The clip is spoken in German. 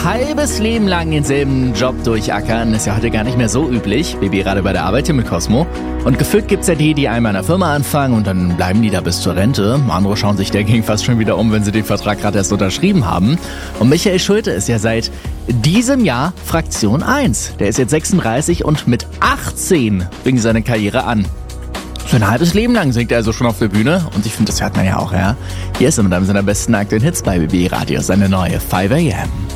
halbes Leben lang denselben Job durchackern ist ja heute gar nicht mehr so üblich. Baby gerade bei der Arbeit hier mit Cosmo. Und gefühlt gibt's ja die einmal in der Firma anfangen und dann bleiben die da bis zur Rente. Andere schauen sich dagegen fast schon wieder um, wenn sie den Vertrag gerade erst unterschrieben haben. Und Michael Schulte ist ja seit diesem Jahr Fraktion 1. Der ist jetzt 36 und mit 18 fing seine Karriere an. Für ein halbes Leben lang singt er also schon auf der Bühne und ich finde, das hört man ja auch, ja. Hier ist er mit einem seiner besten aktuellen Hits bei BB Radio, seine neue 5 AM.